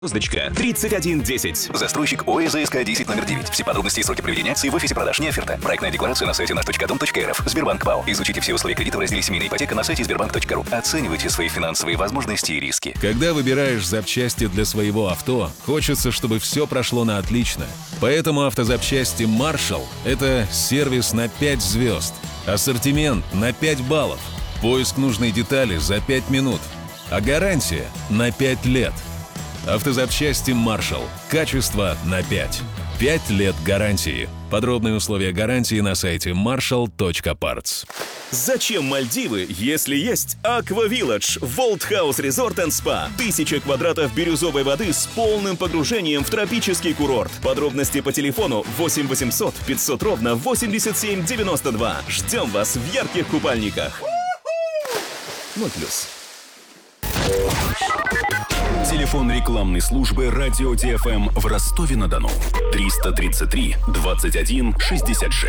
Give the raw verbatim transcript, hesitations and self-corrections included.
Звездочка тридцать один десять. Застройщик ОЭЗСК десять номер девять. Все подробности и сроки проведения акции в офисе продаж не оферта. Проектная декларация на сайте наш точка дом точка эр эф. Сбербанк ПАО. Изучите все условия кредита в разделе «Семейная ипотека» на сайте сбербанк точка ру. Оценивайте свои финансовые возможности и риски. Когда выбираешь запчасти для своего авто, хочется, чтобы все прошло на отлично. Поэтому автозапчасти Marshall – это сервис на пять звезд. Ассортимент на пять баллов. Поиск нужной детали за пять минут. А гарантия на пять лет. Автозапчасти Marshall. Качество на пять. пять лет гарантии. Подробные условия гарантии на сайте маршалл точка партс. Зачем Мальдивы, если есть Aqua Village, World House Resort and Spa? Тысяча квадратов бирюзовой воды с полным погружением в тропический курорт. Подробности по телефону восемь восемьсот пятьсот ровно восемьдесят семь девяносто два. Ждем вас в ярких купальниках. ноль плюс. Телефон рекламной службы «Радио Ти Эф Эм» в Ростове-на-Дону. триста тридцать три двадцать один шестьдесят шесть.